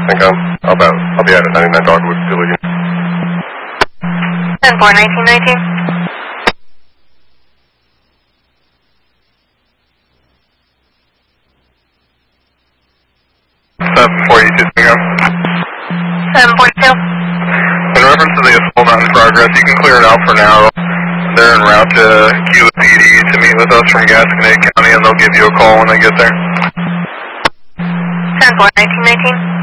think I'll be out at 99 Dogwood still again. 10-4, 1919. 742 Bingo. 742. In reference to the assault not in progress, you can clear it out for now. They're en route to Kilo PD to meet with us from Gasconade County, and they'll give you a call when they get there. 10-4, 1919.